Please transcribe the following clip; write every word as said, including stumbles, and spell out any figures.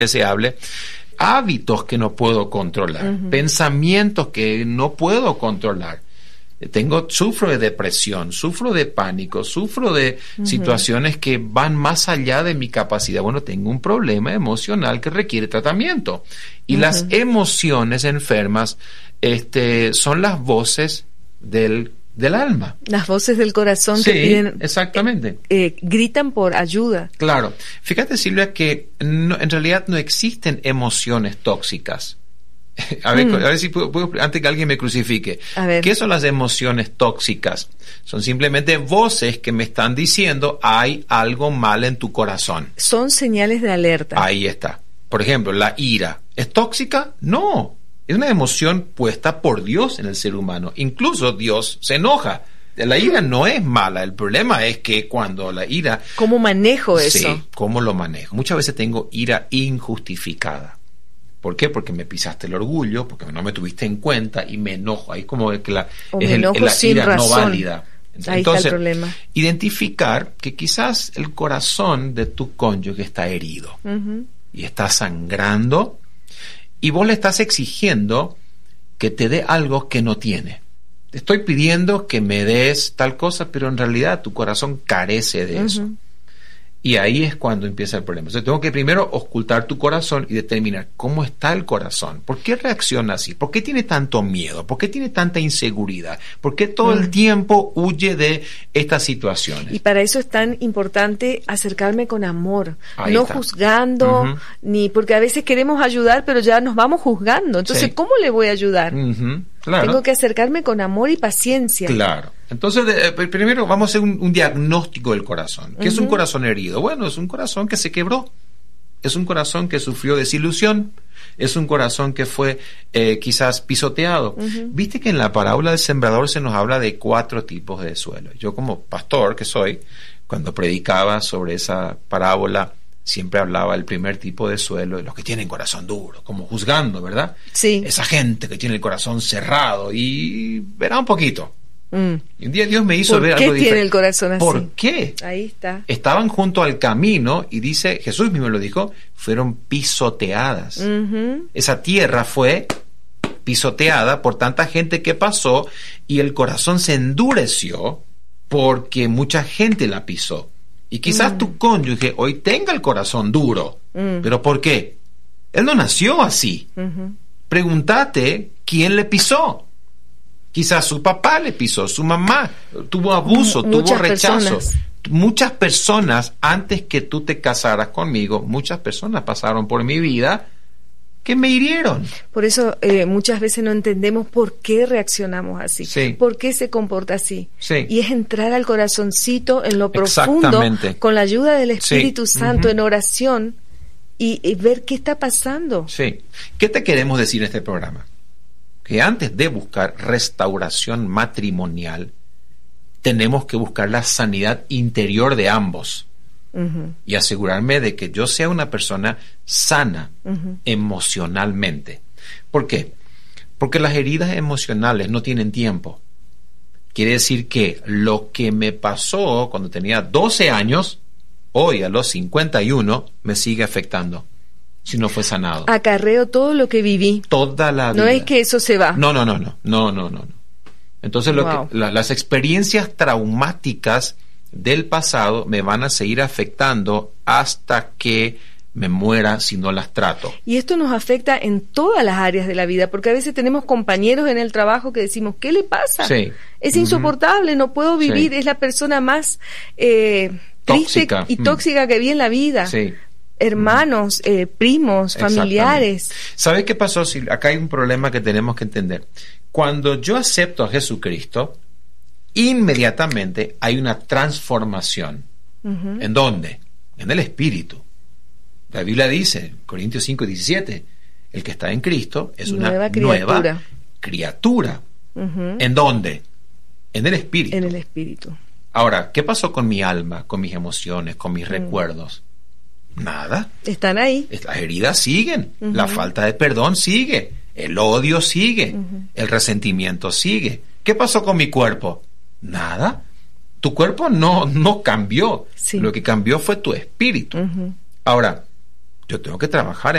deseable, hábitos que no puedo controlar, uh-huh. pensamientos que no puedo controlar. Tengo, sufro de depresión, sufro de pánico, sufro de uh-huh. situaciones que van más allá de mi capacidad. Bueno, tengo un problema emocional que requiere tratamiento. Y uh-huh. las emociones enfermas este, son las voces del del alma. Las voces del corazón sí, que piden, exactamente. Eh, eh, gritan por ayuda. Claro. Fíjate, Silvia, que no, en realidad no existen emociones tóxicas. A ver, mm. a ver si puedo, puedo, antes que alguien me crucifique. A ver. ¿Qué son las emociones tóxicas? Son simplemente voces que me están diciendo hay algo mal en tu corazón. Son señales de alerta. Ahí está. Por ejemplo, la ira. ¿Es tóxica? No. Es una emoción puesta por Dios en el ser humano. Incluso Dios se enoja. La ira no es mala. El problema es que cuando la ira... ¿Cómo manejo eso? Sí, ¿cómo lo manejo? Muchas veces tengo ira injustificada. ¿Por qué? Porque me pisaste el orgullo, porque no me tuviste en cuenta y me enojo. Ahí como que la, es el, la ira razón. no válida. Ahí Entonces, está el problema. Identificar que quizás el corazón de tu cónyuge está herido uh-huh. y está sangrando y vos le estás exigiendo que te dé algo que no tiene. Te estoy pidiendo que me des tal cosa, pero en realidad tu corazón carece de uh-huh. eso. Y ahí es cuando empieza el problema. Entonces tengo que primero ocultar tu corazón y determinar cómo está el corazón. ¿Por qué reacciona así? ¿Por qué tiene tanto miedo? ¿Por qué tiene tanta inseguridad? ¿Por qué todo mm. el tiempo huye de estas situaciones? Y para eso es tan importante acercarme con amor, ahí no está. juzgando, uh-huh. ni porque a veces queremos ayudar, pero ya nos vamos juzgando. Entonces, sí. ¿cómo le voy a ayudar? Uh-huh. Claro. Tengo que acercarme con amor y paciencia. Claro. Entonces, eh, primero vamos a hacer un, un diagnóstico del corazón. ¿Qué uh-huh. es un corazón herido? Bueno, es un corazón que se quebró. Es un corazón que sufrió desilusión. Es un corazón que fue eh, quizás pisoteado. Uh-huh. Viste que en la parábola del sembrador se nos habla de cuatro tipos de suelo. Yo como pastor que soy, cuando predicaba sobre esa parábola, siempre hablaba del primer tipo de suelo, de los que tienen corazón duro, como juzgando, ¿verdad? Sí. Esa gente que tiene el corazón cerrado y verá un poquito. Mm. Y un día Dios me hizo ver algo diferente. ¿Por qué tiene el corazón así? ¿Por qué? Ahí está. Estaban junto al camino y dice, Jesús mismo lo dijo, fueron pisoteadas. Uh-huh. Esa tierra fue pisoteada por tanta gente que pasó y el corazón se endureció porque mucha gente la pisó. Y quizás mm. tu cónyuge hoy tenga el corazón duro. Mm. ¿Pero por qué? Él no nació así. Uh-huh. Pregúntate quién le pisó. Quizás su papá le pisó, su mamá tuvo abuso, M- tuvo rechazo. Personas. Muchas personas, antes que tú te casaras conmigo, muchas personas pasaron por mi vida que me hirieron. Por eso eh, muchas veces no entendemos por qué reaccionamos así, sí. por qué se comporta así. Sí. Y es entrar al corazoncito en lo profundo, con la ayuda del Espíritu sí. Santo, uh-huh. en oración, y, y ver qué está pasando. Sí. ¿Qué te queremos decir en este programa? Que antes de buscar restauración matrimonial, tenemos que buscar la sanidad interior de ambos. Uh-huh. Y asegurarme de que yo sea una persona sana uh-huh. emocionalmente. ¿Por qué? Porque las heridas emocionales no tienen tiempo. Quiere decir que lo que me pasó cuando tenía doce años, hoy a los cincuenta y uno, me sigue afectando. Si no fue sanado. Acarreo todo lo que viví. Toda la vida. No es que eso se va. No, no, no, no, no, no, no. Entonces lo wow. que, la, las experiencias traumáticas del pasado me van a seguir afectando hasta que me muera si no las trato. Y esto nos afecta en todas las áreas de la vida, porque a veces tenemos compañeros en el trabajo que decimos, ¿qué le pasa? Sí. Es uh-huh. insoportable, no puedo vivir, sí. es la persona más eh, triste tóxica. y tóxica mm. que vi en la vida. Sí. Hermanos, eh, primos, familiares. ¿Sabes qué pasó? Acá hay un problema que tenemos que entender. Cuando yo acepto a Jesucristo, inmediatamente hay una transformación. Uh-huh. ¿En dónde? En el espíritu. La Biblia dice, Corintios cinco diecisiete, el que está en Cristo es una nueva criatura. Nueva criatura. Uh-huh. ¿En dónde? En el espíritu. En el espíritu. Ahora, ¿qué pasó con mi alma, con mis emociones, con mis uh-huh. recuerdos? Nada. Están ahí. Las heridas siguen, uh-huh. la falta de perdón sigue, el odio sigue, uh-huh. el resentimiento sigue. ¿Qué pasó con mi cuerpo? Nada. Tu cuerpo no, no cambió. Sí. Lo que cambió fue tu espíritu. Uh-huh. Ahora, yo tengo que trabajar